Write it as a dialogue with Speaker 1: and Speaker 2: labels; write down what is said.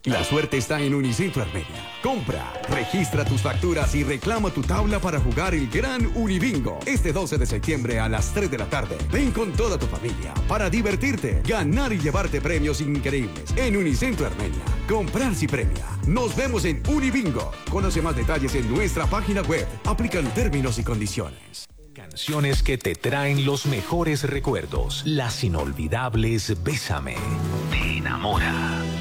Speaker 1: La suerte está en Unicentro Armenia. Compra, registra tus facturas y reclama tu tabla para jugar el Gran Unibingo. Este 12 de septiembre a las 3 de la tarde. Ven con toda tu familia para divertirte, ganar y llevarte premios increíbles. En Unicentro Armenia. Comprar si premia. Nos vemos en Unibingo. Conoce más detalles en nuestra página web. Aplican términos y condiciones.
Speaker 2: Canciones que te traen los mejores recuerdos. Las inolvidables Bésame. Te enamora.